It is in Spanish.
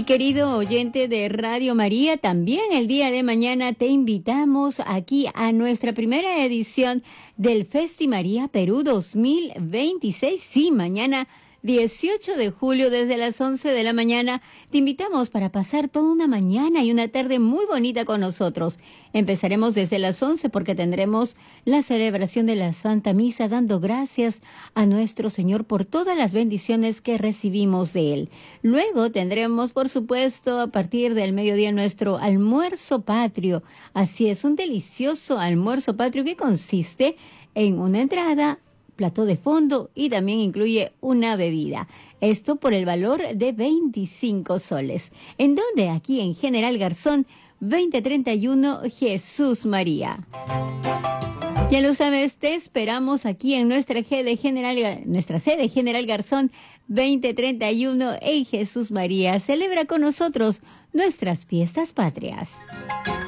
querido oyente de Radio María, también el día de mañana te invitamos aquí a nuestra primera edición del Festi María Perú 2026. Sí, mañana 18 de julio desde las 11 de la mañana te invitamos para pasar toda una mañana y una tarde muy bonita con nosotros. Empezaremos desde las 11 porque tendremos la celebración de la Santa Misa dando gracias a nuestro Señor por todas las bendiciones que recibimos de Él. Luego tendremos, por supuesto, a partir del mediodía nuestro almuerzo patrio. Así es, un delicioso almuerzo patrio que consiste en una entrada, plato de fondo y también incluye una bebida. Esto por el valor de 25 soles. ¿En dónde? Aquí en General Garzón, 2031 Jesús María. Ya lo sabes, te esperamos aquí en nuestra sede General Garzón 2031 en Jesús María. Celebra con nosotros nuestras fiestas patrias.